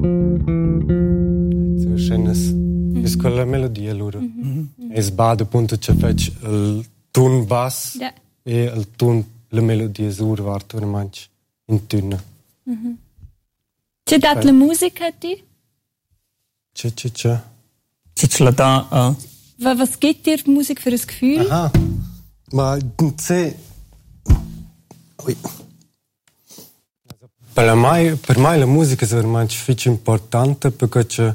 È quella melodia allora. E sbada appunto che fece il ton bass e il ton la melodia survart veramente in tuna. C'è dat la musica a ti? C'è. C'è la da. Was gibt dir Musik für das Gefühl? Aha. Ma c'è. Ui. Per me la musica è veramente importante perché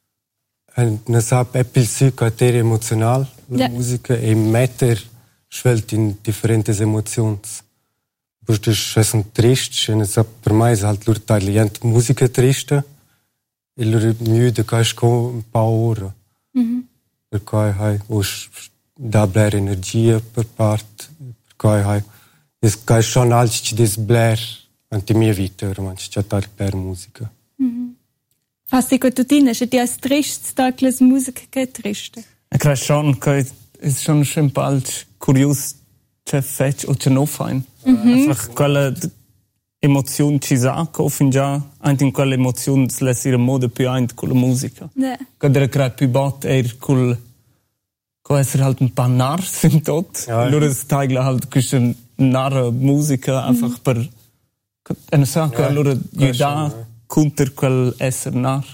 ne sa più su carattere emozionale la musica e metter schwelt in differenti emozioni. Perché sono triste e ne sa per me è halt lur tagliente musica triste e lur müde casco un po' ora. Perché hai da bler energia per parte perché hai è schon alt ci des bler anche mia vita veramente c'è tal per musica. Fast che tu tienes, e ti has triste sta la musica che è triste. Ich glaube schon, che è schon schön bald curios c'è fetch o c'è no fein. Einfach quella emozione ci sa, che fin già anche in quella emozione l'essere modo più anche con la musica. Che der crea più bot col che essere halt un po' nar sind tot. Loro stagla halt questa narra musica einfach per e sa che loro da counter quel essere nar.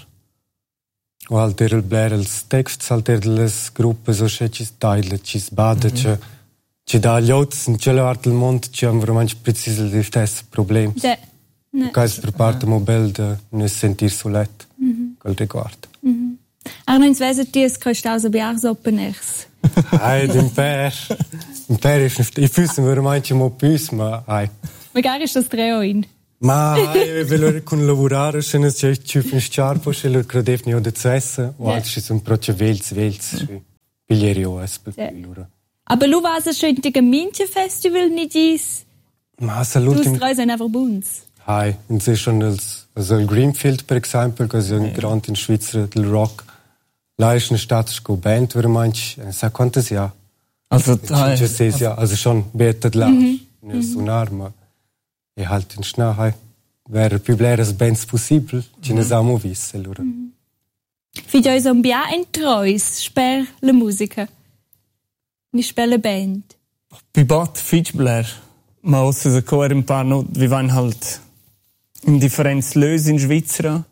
O alter il bler els texts alter les gruppe so che ci style ci sbada ci da gli autos in quella parte del mondo ci hanno veramente preciso gli stessi problemi. Che per parte mobile de ne sentir solet quel riguardo. Non svesa ti es costausa biars open airs. Ai d'imper ist nicht ich fühle veramente mo più ma ai. Magari ist das treoin. Ma vedo con lavorare se ne c'è più finisciarpo se lo credevo ne ho de cesse o altri sono proprio vels piglierio loro. Aber lu was es schön die Gemeinde Festival nicht is. Ma saluti. Du drei sind einfach buns. Hi, und sie schon also il Greenfield per esempio, che è un grande in Svizzera del rock. Là ist eine statische Band, wo manche, sa quantas ja. Also ja, also schon betet là, ne suonar, ma e halt in Schnee, wäre più bleres bands possibile, ci ne siamo viste allora. Figlio is un bia entrois, sper la musica. Ni sper la band. Più bot fitch bler, ma osse se coer un paar no, wir waren halt in differenz lös in Svizzera.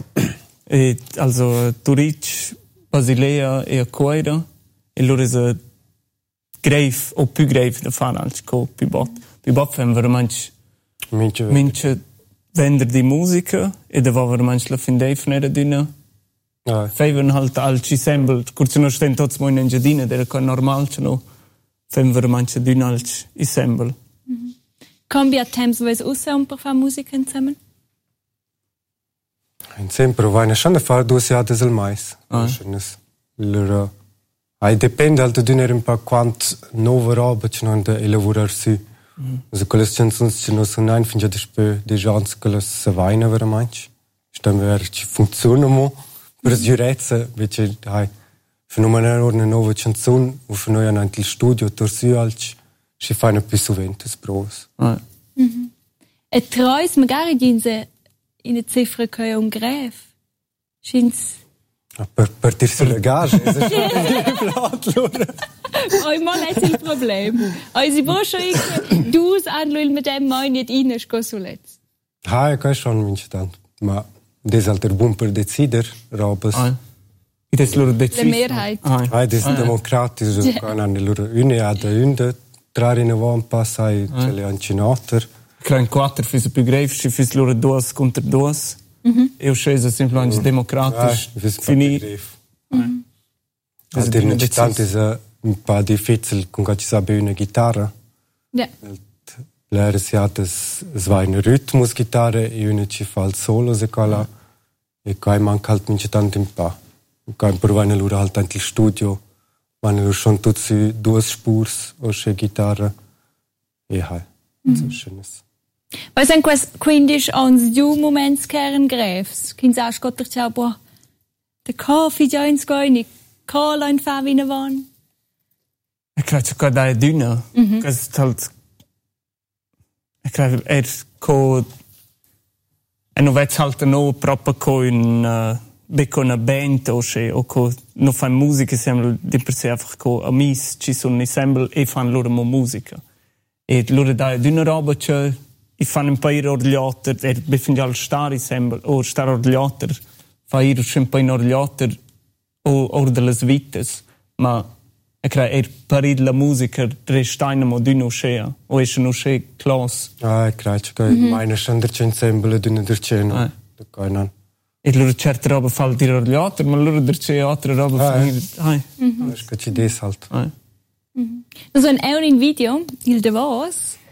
E also Turic, Basilea e Coira, e loro is grave o più grave da fan als co più bot. Più bot fem veramente mince vender di musica e da va veramente la fin dei fnera dina. Feven halt alci sembel, curse no sten tots mo in engiadina, der con normal no. Fem veramente dina alci i sembel. Cambia temps wo es ussa un per fa musica zusammen? Sempre vai schon da fare 2 jahre al mais. Allora dipende halt d'una un po' quant nuova roba ci non da elaborar su. Also quelle canzoni ci non sono nein fin già de gens che le savaina veramente. Stem ver ci funzionano per giurezza, invece fenomeno una nuova canzone o für noi anche il studio torsu alci ci fanno più sovente provas. E treus magari dinse in eine Ziffer che un gref. Schins per dirsi la gage, mal è il problema. Si può schon dus anluil mit dem mai nicht rein scosulets. Che schon mince tanto, ma des alter buon per decider robas. Des loro decide. La Mehrheit. Des democratisch, kann an loro une ad unde trare in avan passai le ancinater. Crean 4 fürs più grave, fürs loro 2 contro 2. Eu scesa semplicemente democratisch. Fini. Alternatamente è un po' difficile con che ci sarebbe una chitarra. L'era si ha una ritmuschitarra e una ci fa il solo se quella e poi manca halt mince tanto un po'. Poi provano loro halt anche il studio, vanno loro schon tutti 2 spurs o c'è chitarra e so schönes. Was sind quindi ans du moments keren grefs? Kin sa scotter ciao boah. Der Kaffee joins goini, Karlein fa wie ne van. Ich glaube sogar da dünner. Das ist halt ich glaube co E non vedi halt no proprio con una band o con no fan musica sembra di per sé einfach con amis ci sono insieme e fanno loro musica. E loro dai d'una roba che i fanno un po' orgliater e befingial stare insieme o stare orgliater fa ir un po' in orgliater o delle vites ma parir la musica restaina mo d'una scea o esce no scea class. Credo che meine standard ensemble d'una dercena. E loro certe robe fanno dire agli altri, ma loro derce altre robe fanno. Adesso che ci des halt. So ein Video, il Davos,